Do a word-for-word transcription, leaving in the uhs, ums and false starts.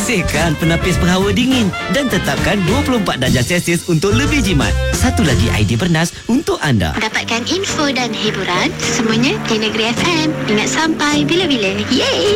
Bersihkan penapis penghawa dingin dan tetapkan dua puluh empat darjah Celsius untuk lebih jimat. Satu lagi idea bernas untuk anda. Dapatkan info dan hiburan semuanya di Negeri F M. Ingat sampai bila-bila. Yeay!